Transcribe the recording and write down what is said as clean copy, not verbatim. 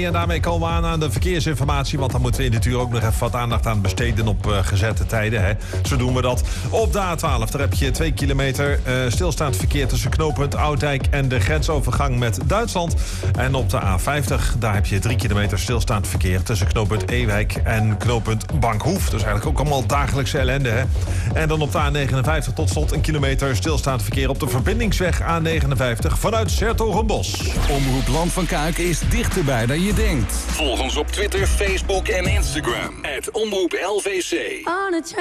En daarmee komen we aan de verkeersinformatie. Want dan moeten we in dit uur ook nog even wat aandacht aan besteden op gezette tijden. Hè. Zo doen we dat. Op de A12, daar heb je 2 kilometer stilstaand verkeer tussen knooppunt Oudijk en de grensovergang met Duitsland. En op de A50, daar heb je 3 kilometer stilstaand verkeer tussen knooppunt Ewijk en knooppunt Bankhoef. Dus eigenlijk ook allemaal dagelijkse ellende. Hè. En dan op de A59 tot slot 1 kilometer stilstaand verkeer op de verbindingsweg A59 vanuit 's-Hertogenbosch. Omroep Land van Kuik is dichterbij dan je denkt. Volg ons op Twitter, Facebook en Instagram. @OmroepLVC.